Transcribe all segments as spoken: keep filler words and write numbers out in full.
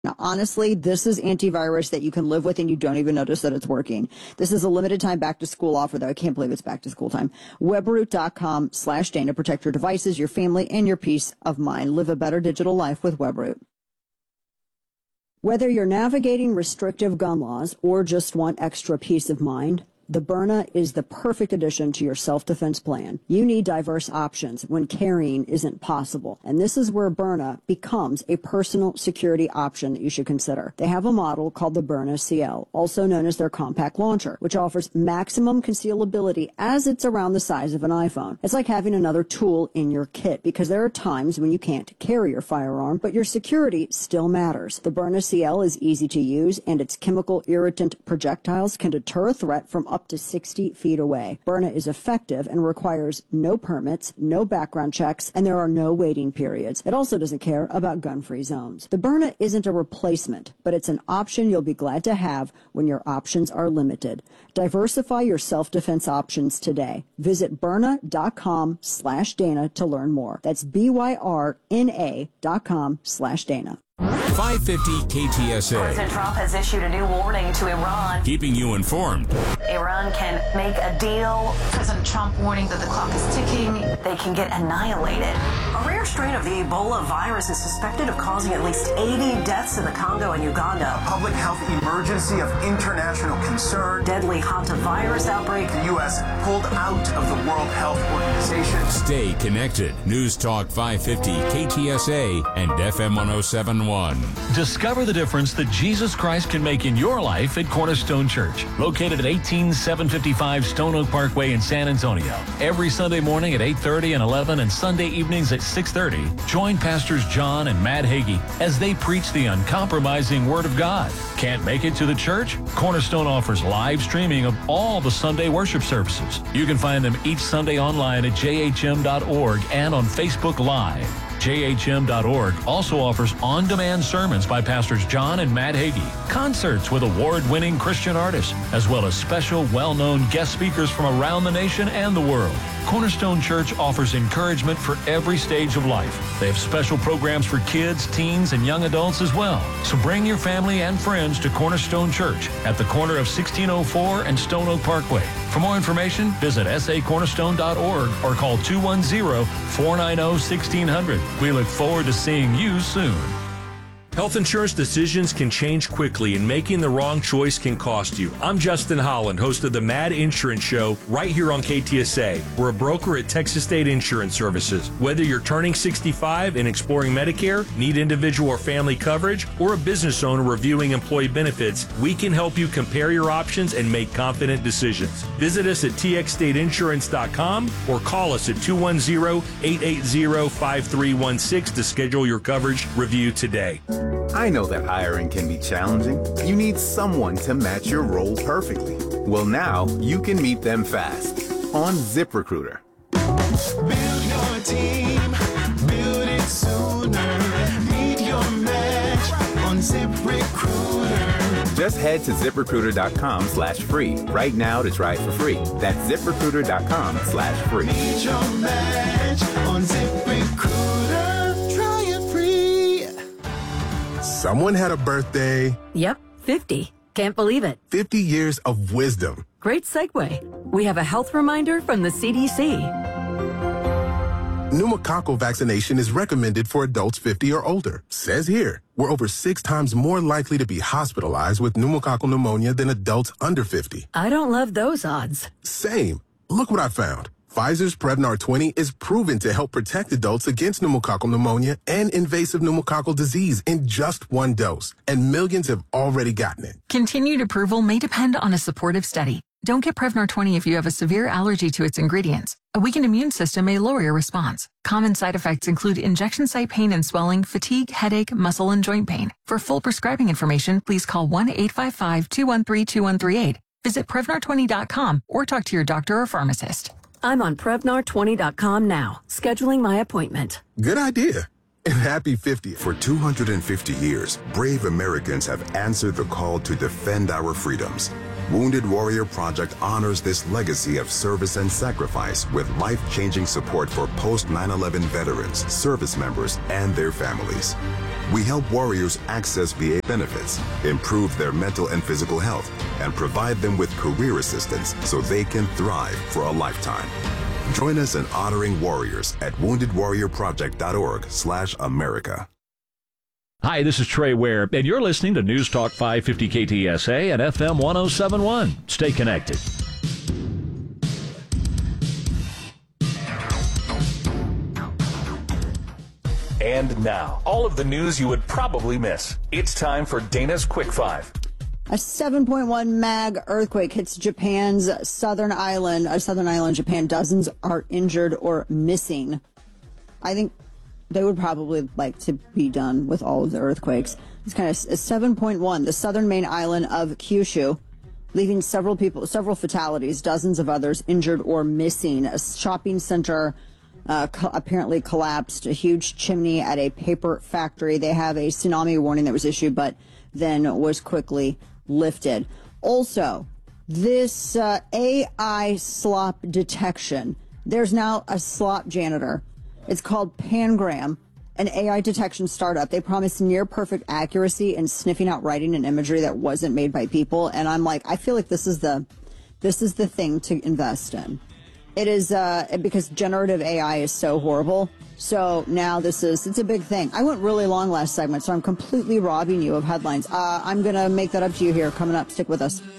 Now, honestly, this is antivirus that you can live with and you don't even notice that it's working. This is a limited time back to school offer, though. I can't believe it's back to school time. Webroot.com slash Dana. Protect your devices, your family, and your peace of mind. Live a better digital life with Webroot. Whether you're navigating restrictive gun laws or just want extra peace of mind, the Byrna is the perfect addition to your self-defense plan. You need diverse options when carrying isn't possible. And this is where Byrna becomes a personal security option that you should consider. They have a model called the Byrna C L, also known as their compact launcher, which offers maximum concealability as it's around the size of an iPhone. It's like having another tool in your kit, because there are times when you can't carry your firearm, but your security still matters. The Byrna C L is easy to use, and its chemical irritant projectiles can deter a threat from up to sixty feet away. Byrna is effective and requires no permits, no background checks, and there are no waiting periods. It also doesn't care about gun-free zones. The Byrna isn't a replacement, but it's an option you'll be glad to have when your options are limited. Diversify your self-defense options today. Visit Byrna.com slash Dana to learn more. That's B-Y-R-N-A dot com slash Dana. five fifty K T S A. President Trump has issued a new warning to Iran. Keeping you informed. Iran can make a deal. President Trump warning that the clock is ticking. They can get annihilated. A rare strain of the Ebola virus is suspected of causing at least eighty deaths in the Congo and Uganda. A public health emergency of international concern. Deadly hantavirus outbreak. The U S pulled out of the World Health Organization. Stay connected. News Talk five fifty K T S A and F M one oh seven point one. Discover the difference that Jesus Christ can make in your life at Cornerstone Church, located at eighteen seven fifty-five Stone Oak Parkway in San Antonio. Every Sunday morning at eight thirty and eleven and Sunday evenings at six thirty, join Pastors John and Matt Hagee as they preach the uncompromising Word of God. Can't make it to the church? Cornerstone offers live streaming of all the Sunday worship services. You can find them each Sunday online at j h m dot org and on Facebook Live. j h m dot org also offers on-demand sermons by Pastors John and Matt Hagee, concerts with award-winning Christian artists, as well as special, well-known guest speakers from around the nation and the world. Cornerstone Church offers encouragement for every stage of life. They have special programs for kids, teens, and young adults as well. So bring your family and friends to Cornerstone Church at the corner of sixteen oh four and Stone Oak Parkway. For more information, visit s a cornerstone dot org or call two one zero, four nine zero, one six zero zero. We look forward to seeing you soon. Health insurance decisions can change quickly, and making the wrong choice can cost you. I'm Justin Holland, host of the Mad Insurance Show, right here on K T S A. We're a broker at Texas State Insurance Services. Whether you're turning sixty-five and exploring Medicare, need individual or family coverage, or a business owner reviewing employee benefits, we can help you compare your options and make confident decisions. Visit us at t x state insurance dot com or call us at two one zero, eight eight zero, five three one six to schedule your coverage review today. I know that hiring can be challenging. You need someone to match your role perfectly. Well, now you can meet them fast on ZipRecruiter. Build your team, build it sooner. Meet your match on ZipRecruiter. Just head to ZipRecruiter.com slash free right now to try it for free. That's ZipRecruiter.com slash free. Meet your match on ZipRecruiter. Try it free. Someone had a birthday. Yep, fifty. Can't believe it. fifty years of wisdom. Great segue. We have a health reminder from the C D C. Pneumococcal vaccination is recommended for adults fifty or older. Says here, we're over six times more likely to be hospitalized with pneumococcal pneumonia than adults under fifty. I don't love those odds. Same. Look what I found. Pfizer's Prevnar twenty is proven to help protect adults against pneumococcal pneumonia and invasive pneumococcal disease in just one dose, and millions have already gotten it. Continued approval may depend on a supportive study. Don't get Prevnar twenty if you have a severe allergy to its ingredients. A weakened immune system may lower your response. Common side effects include injection site pain and swelling, fatigue, headache, muscle, and joint pain. For full prescribing information, please call one eight five five, two one three, two one three eight. Visit Prevnar twenty dot com or talk to your doctor or pharmacist. I'm on Prevnar twenty dot com now, scheduling my appointment. Good idea. And happy fiftieth. For two hundred fifty years, brave Americans have answered the call to defend our freedoms. Wounded Warrior Project honors this legacy of service and sacrifice with life-changing support for post nine eleven veterans, service members, and their families. We help warriors access V A benefits, improve their mental and physical health, and provide them with career assistance so they can thrive for a lifetime. Join us in honoring warriors at wounded warrior project dot org slash America. Hi, this is Trey Ware, and you're listening to News Talk five fifty K T S A and F M one oh seven point one. Stay connected. And now, all of the news you would probably miss. It's time for Dana's Quick Five. A seven point one mag earthquake hits Japan's southern island, a southern island, Japan. Dozens are injured or missing. I think they would probably like to be done with all of the earthquakes. It's kind of a seven point one, the southern main island of Kyushu, leaving several people, several fatalities, dozens of others injured or missing. A shopping center uh, co- apparently collapsed, a huge chimney at a paper factory. They have a tsunami warning that was issued, but then was quickly lifted. Also, this uh, A I slop detection. There's now a slop janitor. It's called Pangram, an A I detection startup. They promise near perfect accuracy in sniffing out writing and imagery that wasn't made by people. And I'm like, I feel like this is the, this is the thing to invest in. It is uh, because generative A I is so horrible. So now this is, it's a big thing. I went really long last segment, so I'm completely robbing you of headlines. Uh, I'm going to make that up to you here. Coming up, stick with us.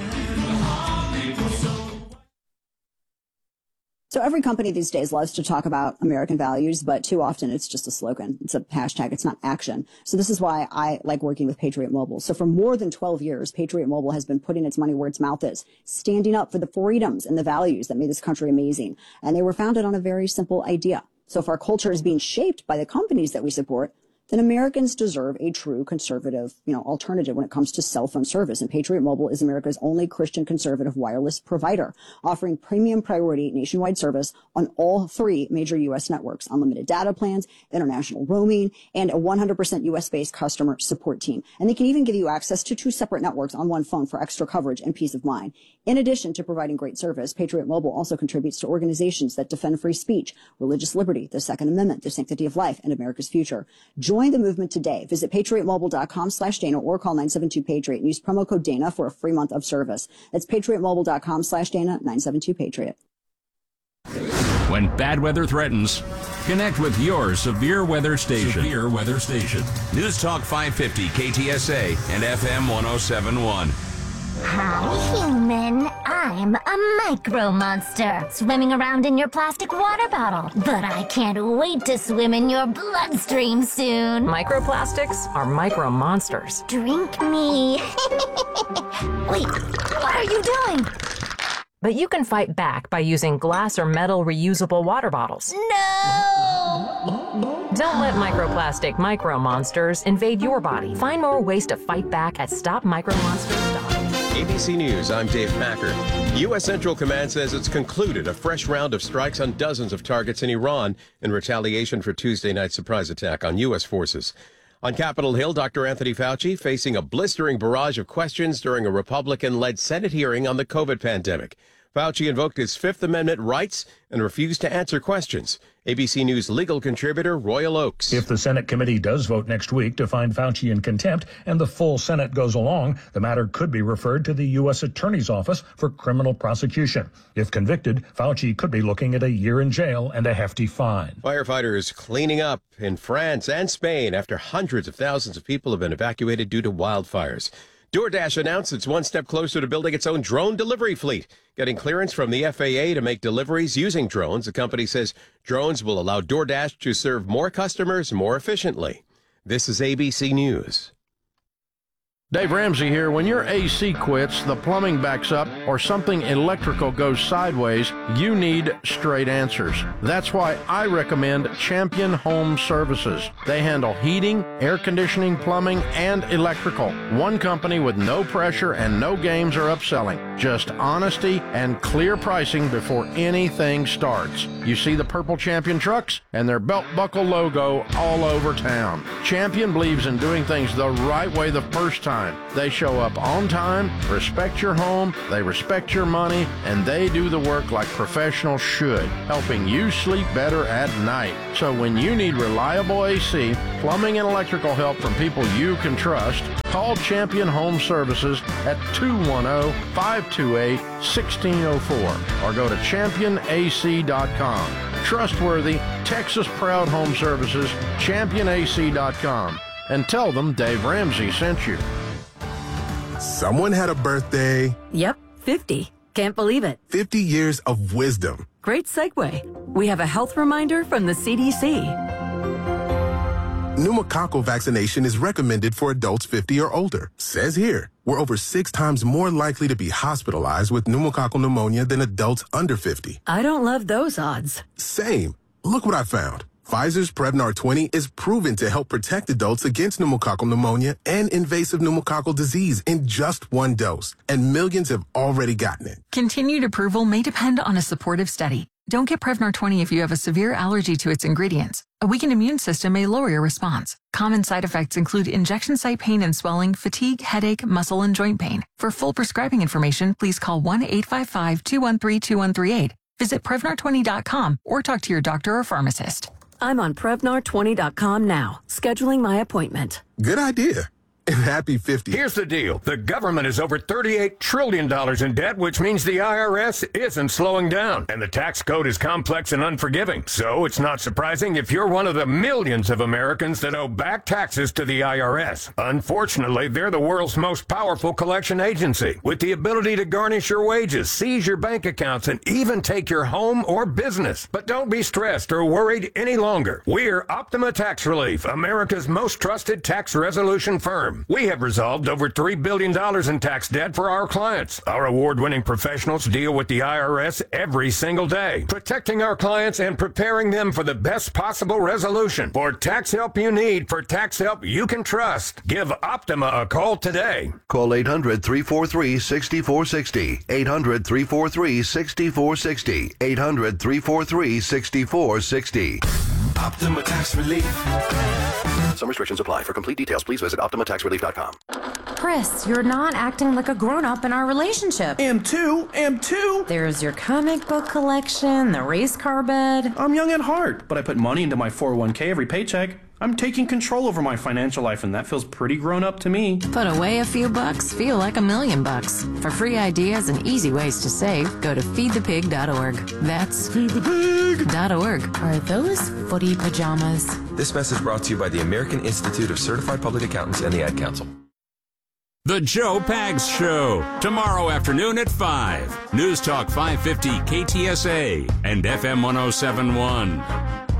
So every company these days loves to talk about American values, but too often it's just a slogan. It's a hashtag. It's not action. So this is why I like working with Patriot Mobile. So for more than twelve years, Patriot Mobile has been putting its money where its mouth is, standing up for the freedoms and the values that made this country amazing. And they were founded on a very simple idea. So if our culture is being shaped by the companies that we support, then Americans deserve a true conservative, you know, alternative when it comes to cell phone service. And Patriot Mobile is America's only Christian conservative wireless provider, offering premium priority nationwide service on all three major U S networks, unlimited data plans, international roaming, and a one hundred percent U S-based customer support team. And they can even give you access to two separate networks on one phone for extra coverage and peace of mind. In addition to providing great service, Patriot Mobile also contributes to organizations that defend free speech, religious liberty, the Second Amendment, the sanctity of life, and America's future. Join the movement today. Visit patriot mobile dot com slash Dana or call nine seven two Patriot and use promo code Dana for a free month of service. That's patriot mobile dot com slash Dana, nine seven two Patriot. When bad weather threatens, connect with your severe weather station. Severe weather station. News Talk five fifty K T S A and F M one oh seven point one. Hi, human. I'm a micro monster, swimming around in your plastic water bottle. But I can't wait to swim in your bloodstream soon. Microplastics are micro monsters. Drink me. Wait, what are you doing? But you can fight back by using glass or metal reusable water bottles. No! Don't let microplastic micro monsters invade your body. Find more ways to fight back at stop micro monsters dot org. A B C News, I'm Dave Packer. U S Central Command says it's concluded a fresh round of strikes on dozens of targets in Iran in retaliation for Tuesday night's surprise attack on U S forces. On Capitol Hill, Doctor Anthony Fauci facing a blistering barrage of questions during a Republican-led Senate hearing on the COVID pandemic. Fauci invoked his Fifth Amendment rights and refused to answer questions. A B C News legal contributor Royal Oakes. If the Senate committee does vote next week to find Fauci in contempt and the full Senate goes along, the matter could be referred to the U S Attorney's Office for criminal prosecution. If convicted, Fauci could be looking at a year in jail and a hefty fine. Firefighters cleaning up in France and Spain after hundreds of thousands of people have been evacuated due to wildfires. DoorDash announced it's one step closer to building its own drone delivery fleet. Getting clearance from the F A A to make deliveries using drones, the company says drones will allow DoorDash to serve more customers more efficiently. This is A B C News. Dave Ramsey here. When your A C quits, the plumbing backs up, or something electrical goes sideways, you need straight answers. That's why I recommend Champion Home Services. They handle heating, air conditioning, plumbing, and electrical. One company with no pressure and no games or upselling. Just honesty and clear pricing before anything starts. You see the purple Champion trucks and their belt buckle logo all over town. Champion believes in doing things the right way the first time. time. They show up on time, respect your home, they respect your money, and they do the work like professionals should, helping you sleep better at night. So when you need reliable A C, plumbing, and electrical help from people you can trust, call Champion Home Services at two one zero, five two eight, one six zero four or go to champion A C dot com. Trustworthy, Texas-proud home services, champion A C dot com. And tell them Dave Ramsey sent you. Someone had a birthday. Yep, fifty. Can't believe it. fifty years of wisdom. Great segue. We have a health reminder from the C D C. Pneumococcal vaccination is recommended for adults fifty or older. Says here, we're over six times more likely to be hospitalized with pneumococcal pneumonia than adults under fifty. I don't love those odds. Same. Look what I found. Pfizer's Prevnar twenty is proven to help protect adults against pneumococcal pneumonia and invasive pneumococcal disease in just one dose, and millions have already gotten it. Continued approval may depend on a supportive study. Don't get Prevnar twenty if you have a severe allergy to its ingredients. A weakened immune system may lower your response. Common side effects include injection site pain and swelling, fatigue, headache, muscle, and joint pain. For full prescribing information, please call one eight five five, two one three, two one three eight. Visit Prevnar twenty dot com or talk to your doctor or pharmacist. I'm on Prevnar twenty dot com now, scheduling my appointment. Good idea. And happy fifty. Here's the deal. The government is over thirty-eight trillion dollars in debt, which means the I R S isn't slowing down. And the tax code is complex and unforgiving. So it's not surprising if you're one of the millions of Americans that owe back taxes to the I R S. Unfortunately, they're the world's most powerful collection agency, with the ability to garnish your wages, seize your bank accounts, and even take your home or business. But don't be stressed or worried any longer. We're Optima Tax Relief, America's most trusted tax resolution firm. We have resolved over three billion dollars in tax debt for our clients. Our award-winning professionals deal with the I R S every single day, protecting our clients and preparing them for the best possible resolution. For tax help you need, for tax help you can trust, give Optima a call today. Call eight hundred, three four three, six four six zero. eight hundred, three four three, six four six zero. eight hundred, three four three, six four six zero. Optima Tax Relief. Some restrictions apply. For complete details, please visit optima tax relief dot com. Chris, you're not acting like a grown-up in our relationship. Am too, am too. There's your comic book collection, the race car bed. I'm young at heart, but I put money into my four oh one k every paycheck. I'm taking control over my financial life, and that feels pretty grown up to me. Put away a few bucks, feel like a million bucks. For free ideas and easy ways to save, go to feed the pig dot org. That's feed the pig dot org. Are those footy pajamas? This message brought to you by the American Institute of Certified Public Accountants and the Ad Council. The Joe Pags Show, tomorrow afternoon at five. News Talk five fifty K T S A and F M one oh seven point one.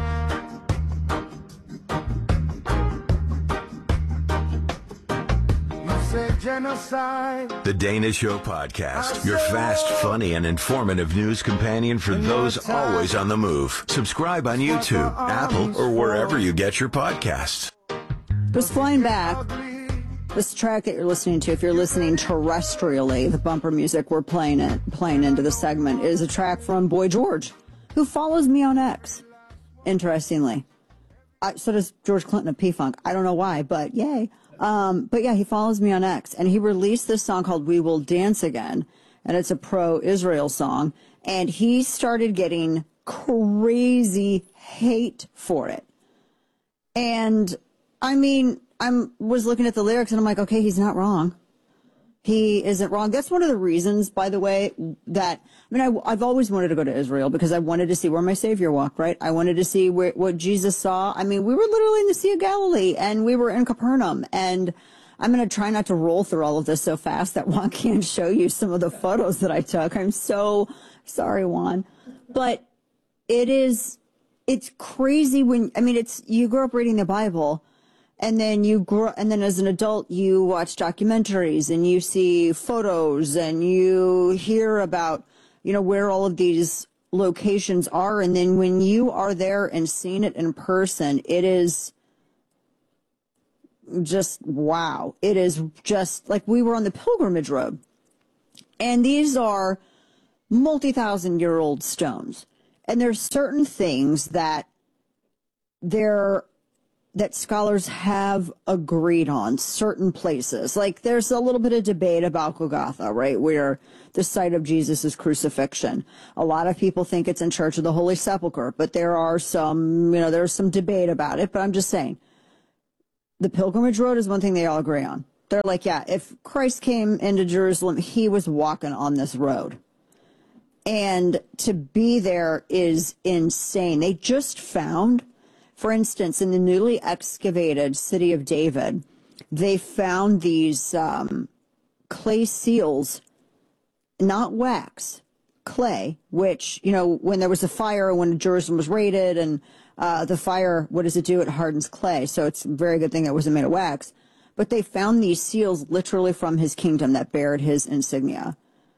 The Dana Show Podcast, your fast, funny, and informative news companion for those always on the move. Subscribe on YouTube, Apple, or wherever you get your podcasts. Just flying back, this track that you're listening to, if you're listening terrestrially, the bumper music we're playing it, playing into the segment, is a track from Boy George, who follows me on X, interestingly. I, so does George Clinton of P-Funk. I don't know why, but yay. Um, but yeah, he follows me on X, and he released this song called We Will Dance Again, and it's a pro-Israel song, and he started getting crazy hate for it. And, I mean, I was looking at the lyrics, and I'm like, okay, he's not wrong. He isn't wrong. That's one of the reasons, by the way, that, I mean, I, I've always wanted to go to Israel because I wanted to see where my Savior walked, right? I wanted to see where, what Jesus saw. I mean, we were literally in the Sea of Galilee and we were in Capernaum, and I'm going to try not to roll through all of this so fast that Juan can't show you some of the photos that I took. I'm so sorry, Juan. But it is, it's crazy when, I mean, it's, you grew up reading the Bible. And then you grow, and then as an adult, you watch documentaries and you see photos and you hear about, you know, where all of these locations are. And then when you are there and seeing it in person, it is just, wow. It is just like we were on the Pilgrimage Road. And these are multi-thousand year old stones. And there's certain things that they're, that scholars have agreed on certain places. Like there's a little bit of debate about Golgotha, right, where the site of Jesus' crucifixion. A lot of people think it's in Church of the Holy Sepulchre, but there are some, you know, there's some debate about it. But I'm just saying, the pilgrimage road is one thing they all agree on. They're like, yeah, if Christ came into Jerusalem, he was walking on this road. And to be there is insane. They just found, for instance, in the newly excavated city of David, they found these um, clay seals, not wax, clay, which, you know, when there was a fire, when Jerusalem was raided, and uh, the fire, what does it do? It hardens clay. So it's a very good thing that it wasn't made of wax. But they found these seals literally from his kingdom that bared his insignia.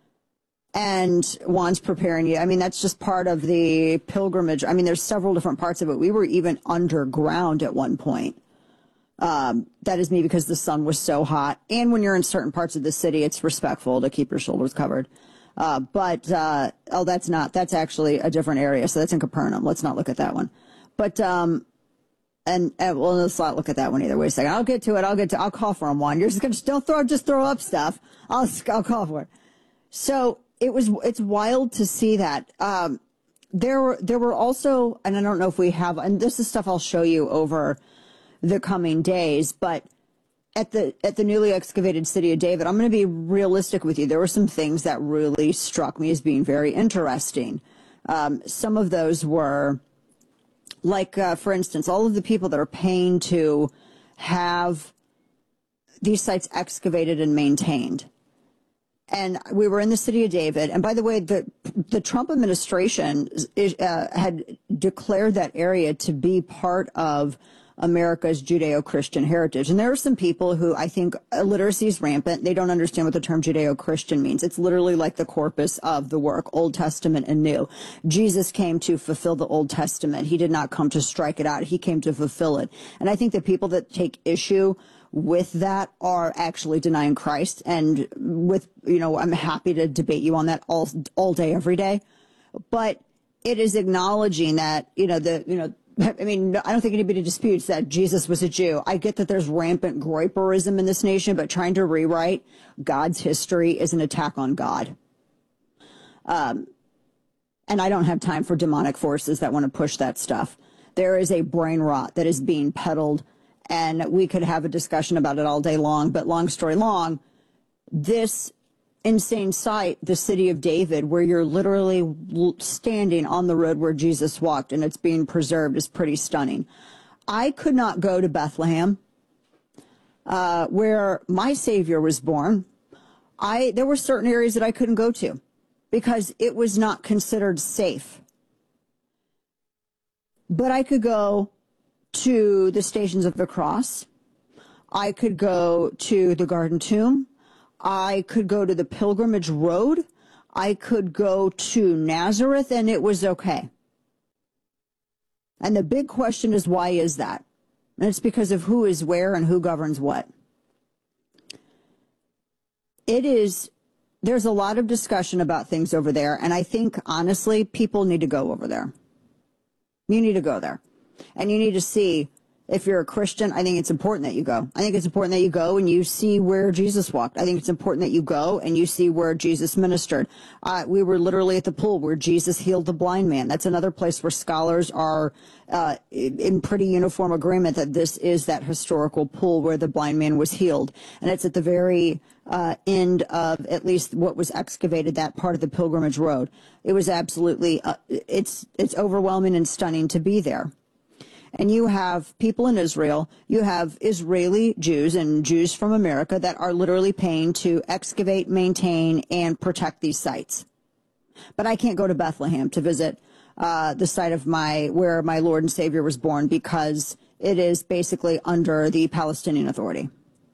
And Juan's preparing you. I mean, that's just part of the pilgrimage. I mean, there's several different parts of it. We were even underground at one point. Um, that is me because the sun was so hot. And when you're in certain parts of the city, it's respectful to keep your shoulders covered. Uh, but, uh, oh, that's not, that's actually a different area. So that's in Capernaum. Let's not look at that one. But, um, and, and well, let's not look at that one either. Wait a second. I'll get to it. I'll get to, I'll call for him, Juan. You're just going to, don't throw, just throw up stuff. I'll, I'll call for it. So, It was, it's wild to see that. Um, there were, there were also, and I don't know if we have, and this is stuff I'll show you over the coming days, but at the, at the newly excavated city of David, I'm going to be realistic with you. There were some things that really struck me as being very interesting. Um, some of those were like, uh, for instance, all of the people that are paying to have these sites excavated and maintained. And we were in the city of David. And by the way, the the Trump administration is, uh, had declared that area to be part of America's Judeo-Christian heritage. And there are some people who I think illiteracy is rampant. They don't understand what the term Judeo-Christian means. It's literally like the corpus of the work, Old Testament and New. Jesus came to fulfill the Old Testament. He did not come to strike it out. He came to fulfill it. And I think that people that take issue with that are actually denying Christ. And with, you know, I'm happy to debate you on that all, all day, every day. But it is acknowledging that, you know, the, you know, I mean, I don't think anybody disputes that Jesus was a Jew. I get that there's rampant groyperism in this nation, but trying to rewrite God's history is an attack on God. Um, and I don't have time for demonic forces that want to push that stuff. There is a brain rot that is being peddled, and we could have a discussion about it all day long, but long story long, this insane site, the city of David, where you're literally standing on the road where Jesus walked and it's being preserved, is pretty stunning. I could not go to Bethlehem, uh, where my Savior was born. I, there were certain areas that I couldn't go to because it was not considered safe. But I could go to the Stations of the Cross. I could go to the Garden Tomb. I could go to the Pilgrimage Road. I could go to Nazareth, and it was okay. And the big question is, why is that? And it's because of who is where and who governs what. It is, there's a lot of discussion about things over there, and I think, honestly, people need to go over there. You need to go there. And you need to see, if you're a Christian, I think it's important that you go. I think it's important that you go and you see where Jesus walked. I think it's important that you go and you see where Jesus ministered. Uh, we were literally at the pool where Jesus healed the blind man. That's another place where scholars are uh, in pretty uniform agreement that this is that historical pool where the blind man was healed. And it's at the very uh, end of at least what was excavated, that part of the Pilgrimage Road. It was absolutely, uh, it's it's overwhelming and stunning to be there. And you have people in Israel, you have Israeli Jews and Jews from America that are literally paying to excavate, maintain, and protect these sites. But I can't go to Bethlehem to visit uh, the site of my, where my Lord and Savior was born, because it is basically under the Palestinian Authority.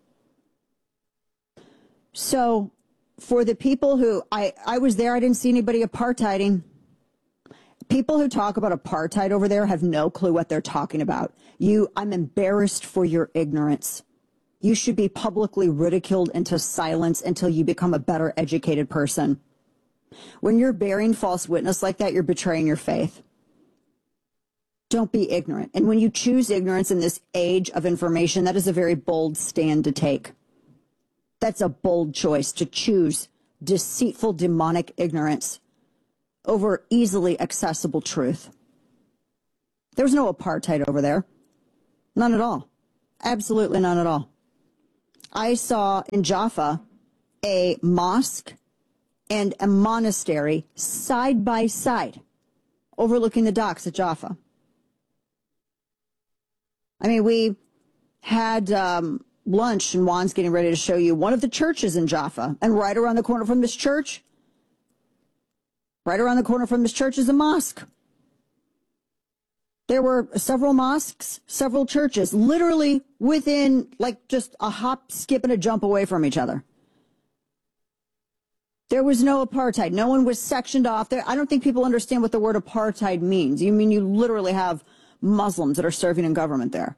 So for the people who, I, I was there, I didn't see anybody apartheiding. People who talk about apartheid over there have no clue what they're talking about. You, I'm embarrassed for your ignorance. You should be publicly ridiculed into silence until you become a better educated person. When you're bearing false witness like that, you're betraying your faith. Don't be ignorant. And when you choose ignorance in this age of information, that is a very bold stand to take. That's a bold choice, to choose deceitful, demonic ignorance over easily accessible truth. There's no apartheid over there. None at all. Absolutely none at all. I saw in Jaffa a mosque and a monastery side by side, overlooking the docks at Jaffa. I mean, we had um, lunch, and Juan's getting ready to show you one of the churches in Jaffa. And right around the corner from this church, right around the corner from this church is a mosque. There were several mosques, several churches, literally within like just a hop, skip, and a jump away from each other. There was no apartheid. No one was sectioned off there. I don't think people understand what the word apartheid means. You mean you literally have Muslims that are serving in government there.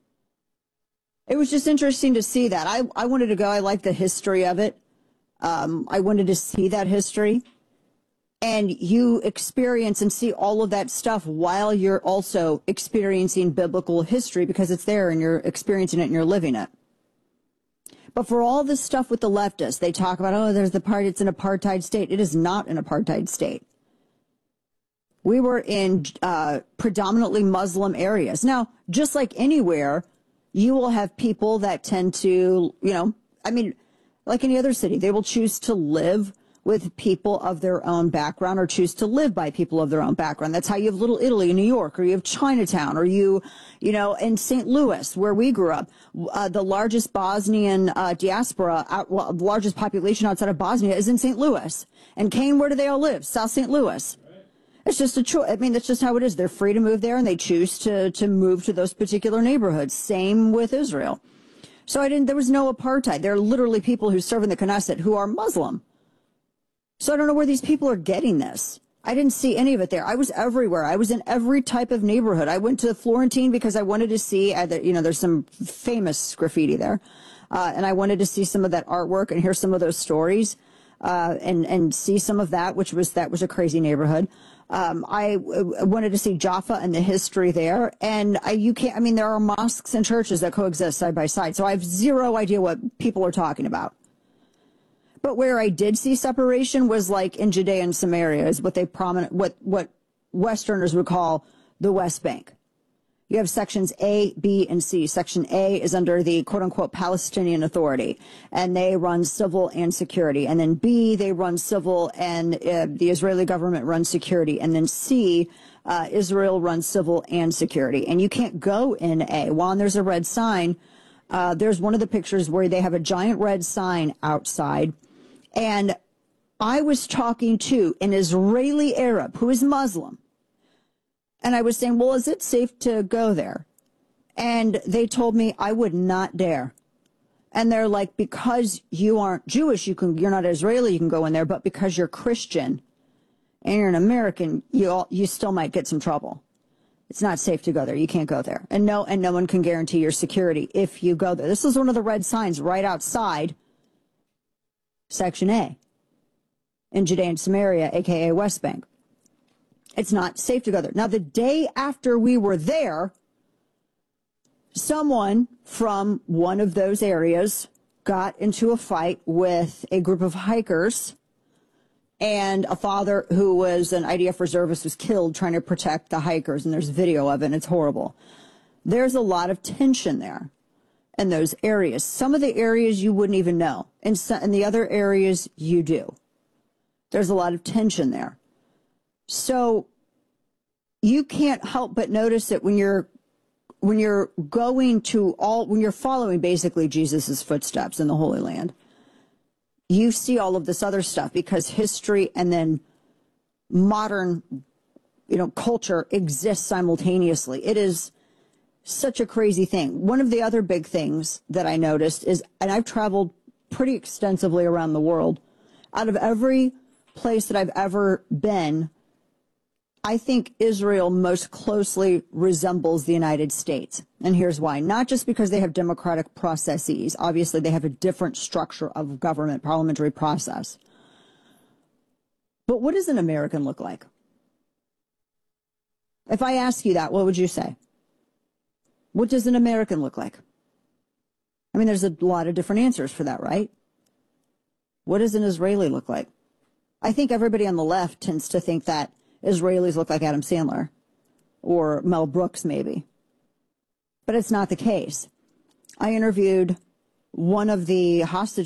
It was just interesting to see that. I, I wanted to go. I like the history of it. Um, I wanted to see that history. And you experience and see all of that stuff while you're also experiencing biblical history, because it's there and you're experiencing it and you're living it. But for all this stuff with the leftists, they talk about, oh, there's the part, it's an apartheid state. It is not an apartheid state. We were in uh, predominantly Muslim areas. Now, just like anywhere, you will have people that tend to, you know, I mean, like any other city, they will choose to live with people of their own background, or choose to live by people of their own background. That's how you have Little Italy in New York, or you have Chinatown, or you, you know, in Saint Louis, where we grew up, uh, the largest Bosnian uh, diaspora, out, well, the largest population outside of Bosnia is in Saint Louis. And Kane, where do they all live? South Saint Louis. It's just a choice. I mean, that's just how it is. They're free to move there, and they choose to, to move to those particular neighborhoods. Same with Israel. So I didn't, there was no apartheid. There are literally people who serve in the Knesset who are Muslim. So I don't know where these people are getting this. I didn't see any of it there. I was everywhere. I was in every type of neighborhood. I went to Florentine because I wanted to see, uh, the, you know, there's some famous graffiti there. Uh, and I wanted to see some of that artwork and hear some of those stories, uh, and, and see some of that, which was, that was a crazy neighborhood. Um, I w- wanted to see Jaffa and the history there. And I, you can't, I mean, there are mosques and churches that coexist side by side. So I have zero idea what people are talking about. But where I did see separation was like in Judea and Samaria, is what they prominent, what, what Westerners would call the West Bank. You have sections A, B, and C. Section A is under the quote unquote Palestinian Authority, and they run civil and security. And then B, they run civil, and uh, the Israeli government runs security. And then C, uh, Israel runs civil and security. And you can't go in A. While there's a red sign, uh, there's one of the pictures where they have a giant red sign outside. And I was talking to an Israeli Arab who is Muslim. And I was saying, well, is it safe to go there? And they told me I would not dare. And they're like, because you aren't Jewish, you can, you're not Israeli, you can go in there. But because you're Christian and you're an American, you all, you still might get some trouble. It's not safe to go there. You can't go there. And no, and no one can guarantee your security if you go there. This is one of the red signs right outside Section A in Judea and Samaria, a k a. West Bank. It's not safe to go there. Now, the day after we were there, someone from one of those areas got into a fight with a group of hikers, and a father who was an I D F reservist was killed trying to protect the hikers, and there's video of it, and it's horrible. There's a lot of tension there in those areas. Some of the areas you wouldn't even know, and in the other areas you do. There's a lot of tension there. So you can't help but notice it when you're when you're going to all when you're following basically Jesus's footsteps in the Holy Land. You see all of this other stuff because history and then modern, you know, culture exists simultaneously. It is such a crazy thing. One of the other big things that I noticed is, and I've traveled pretty extensively around the world, out of every place that I've ever been, I think Israel most closely resembles the United States. And here's why. Not just because they have democratic processes. Obviously, they have a different structure of government, parliamentary process. But what does an American look like? If I ask you that, what would you say? What does an American look like? I mean, there's a lot of different answers for that, right? What does an Israeli look like? I think everybody on the left tends to think that Israelis look like Adam Sandler or Mel Brooks, maybe. But it's not the case. I interviewed one of the hostage